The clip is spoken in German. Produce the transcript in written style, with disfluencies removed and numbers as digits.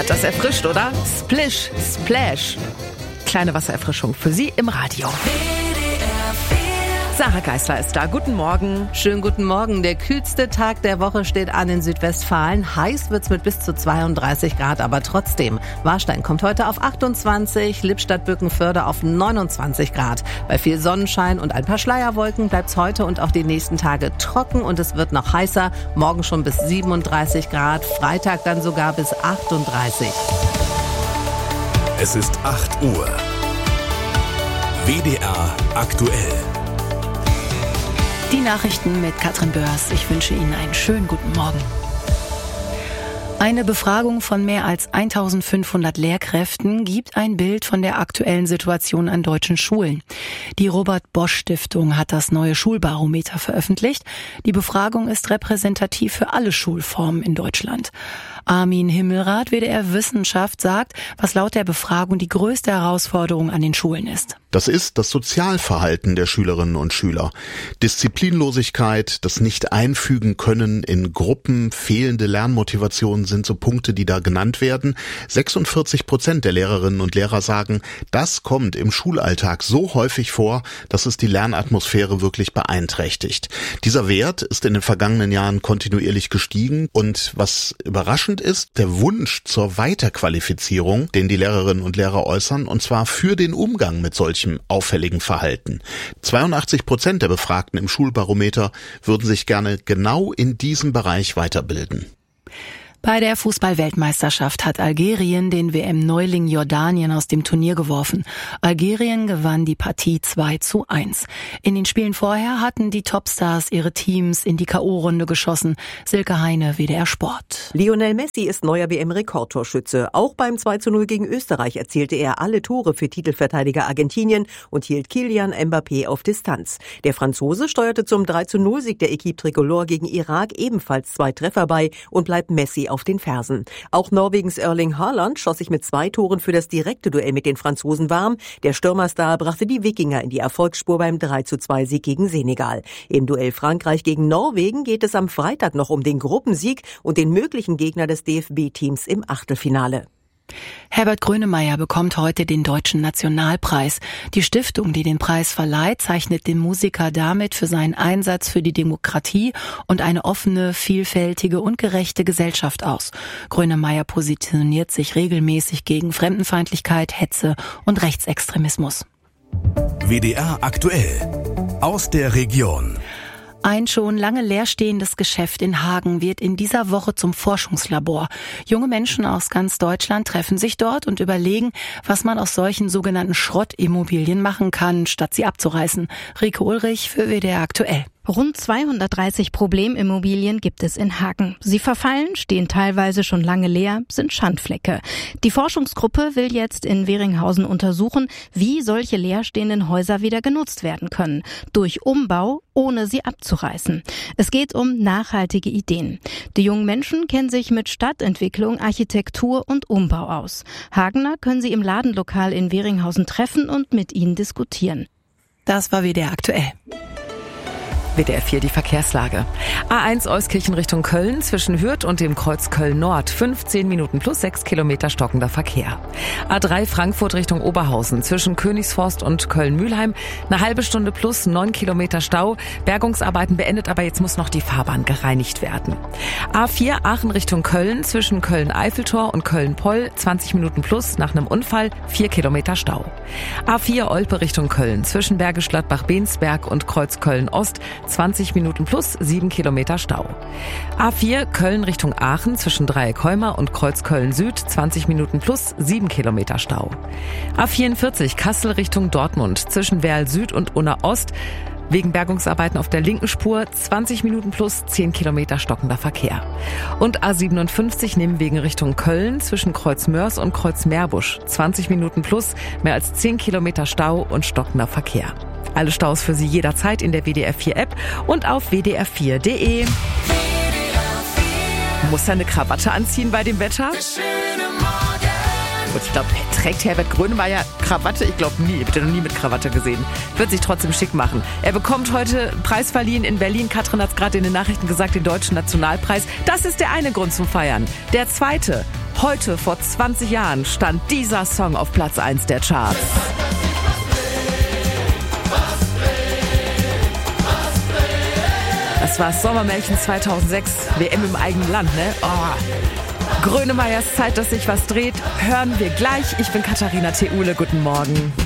Das erfrischt, oder? Splish, Splash. Kleine Wassererfrischung für Sie im Radio. Sarah Geisler ist da. Guten Morgen. Schönen guten Morgen. Der kühlste Tag der Woche steht an in Südwestfalen. Heiß wird's mit bis zu 32 Grad, aber trotzdem. Warstein kommt heute auf 28, Lippstadt-Bückenförde auf 29 Grad. Bei viel Sonnenschein und ein paar Schleierwolken bleibt's heute und auch die nächsten Tage trocken und es wird noch heißer. Morgen schon bis 37 Grad, Freitag dann sogar bis 38. Es ist 8 Uhr. WDR aktuell. Die Nachrichten mit Katrin Börs. Ich wünsche Ihnen einen schönen guten Morgen. Eine Befragung von mehr als 1500 Lehrkräften gibt ein Bild von der aktuellen Situation an deutschen Schulen. Die Robert-Bosch-Stiftung hat das neue Schulbarometer veröffentlicht. Die Befragung ist repräsentativ für alle Schulformen in Deutschland. Armin Himmelrath, WDR Wissenschaft, sagt, was laut der Befragung die größte Herausforderung an den Schulen ist. Das ist das Sozialverhalten der Schülerinnen und Schüler. Disziplinlosigkeit, das Nicht-Einfügen können in Gruppen, fehlende Lernmotivation sind so Punkte, die da genannt werden. 46% der Lehrerinnen und Lehrer sagen, das kommt im Schulalltag so häufig vor, dass es die Lernatmosphäre wirklich beeinträchtigt. Dieser Wert ist in den vergangenen Jahren kontinuierlich gestiegen und was überraschend ist, der Wunsch zur Weiterqualifizierung, den die Lehrerinnen und Lehrer äußern, und zwar für den Umgang mit solchem auffälligen Verhalten. 82% der Befragten im Schulbarometer würden sich gerne genau in diesem Bereich weiterbilden. Bei der Fußball-Weltmeisterschaft hat Algerien den WM-Neuling Jordanien aus dem Turnier geworfen. Algerien gewann die Partie 2:1. In den Spielen vorher hatten die Topstars ihre Teams in die K.O.-Runde geschossen. Silke Heine, WDR Sport. Lionel Messi ist neuer WM-Rekordtorschütze. Auch beim 2:0 gegen Österreich erzielte er alle Tore für Titelverteidiger Argentinien und hielt Kylian Mbappé auf Distanz. Der Franzose steuerte zum 3:0-Sieg der Équipe Tricolore gegen Irak ebenfalls 2 Treffer bei und bleibt Messi auf den Fersen. Auch Norwegens Erling Haaland schoss sich mit 2 Toren für das direkte Duell mit den Franzosen warm. Der Stürmerstar brachte die Wikinger in die Erfolgsspur beim 3:2-Sieg gegen Senegal. Im Duell Frankreich gegen Norwegen geht es am Freitag noch um den Gruppensieg und den möglichen Gegner des DFB-Teams im Achtelfinale. Herbert Grönemeyer bekommt heute den Deutschen Nationalpreis. Die Stiftung, die den Preis verleiht, zeichnet den Musiker damit für seinen Einsatz für die Demokratie und eine offene, vielfältige und gerechte Gesellschaft aus. Grönemeyer positioniert sich regelmäßig gegen Fremdenfeindlichkeit, Hetze und Rechtsextremismus. WDR aktuell. Aus der Region. Ein schon lange leerstehendes Geschäft in Hagen wird in dieser Woche zum Forschungslabor. Junge Menschen aus ganz Deutschland treffen sich dort und überlegen, was man aus solchen sogenannten Schrottimmobilien machen kann, statt sie abzureißen. Rike Ulrich für WDR aktuell. Rund 230 Problemimmobilien gibt es in Hagen. Sie verfallen, stehen teilweise schon lange leer, sind Schandflecke. Die Forschungsgruppe will jetzt in Weringhausen untersuchen, wie solche leerstehenden Häuser wieder genutzt werden können. Durch Umbau, ohne sie abzureißen. Es geht um nachhaltige Ideen. Die jungen Menschen kennen sich mit Stadtentwicklung, Architektur und Umbau aus. Hagener können sie im Ladenlokal in Weringhausen treffen und mit ihnen diskutieren. Das war WDR aktuell. WDR 4, die Verkehrslage. A1 Euskirchen Richtung Köln zwischen Hürth und dem Kreuz Köln-Nord. 15 Minuten plus 6 Kilometer stockender Verkehr. A3 Frankfurt Richtung Oberhausen zwischen Königsforst und Köln-Mühlheim. Eine halbe Stunde plus 9 Kilometer Stau. Bergungsarbeiten beendet, aber jetzt muss noch die Fahrbahn gereinigt werden. A4 Aachen Richtung Köln zwischen Köln-Eiffeltor und Köln-Poll. 20 Minuten plus nach einem Unfall. 4 Kilometer Stau. A4 Olpe Richtung Köln zwischen Bergisch Gladbach-Bensberg und Kreuz Köln-Ost. 20 Minuten plus 7 Kilometer Stau. A4 Köln Richtung Aachen zwischen Dreieck-Heuma und Kreuz Köln-Süd 20 Minuten plus 7 Kilometer Stau. A44 Kassel Richtung Dortmund zwischen Werl Süd und Unna Ost wegen Bergungsarbeiten auf der linken Spur 20 Minuten plus 10 Kilometer stockender Verkehr. Und A57 Nimwegen Richtung Köln zwischen Kreuz Mörs und Kreuz Meerbusch 20 Minuten plus mehr als 10 Kilometer Stau und stockender Verkehr. Alle Staus für Sie jederzeit in der WDR 4 App und auf wdr4.de. Muss er eine Krawatte anziehen bei dem Wetter? Und ich glaube, trägt Herbert Grönemeyer Krawatte? Ich glaube nie. Ich habe ihn noch nie mit Krawatte gesehen. Wird sich trotzdem schick machen. Er bekommt heute einen Preis verliehen in Berlin. Katrin hat es gerade in den Nachrichten gesagt, den Deutschen Nationalpreis. Das ist der eine Grund zum Feiern. Der zweite: Heute, vor 20 Jahren, stand dieser Song auf Platz 1 der Charts. Das war Sommermärchen 2006, WM im eigenen Land, ne? Oh. Grönemeyers Zeit, dass sich was dreht, hören wir gleich. Ich bin Katharina Theule, guten Morgen.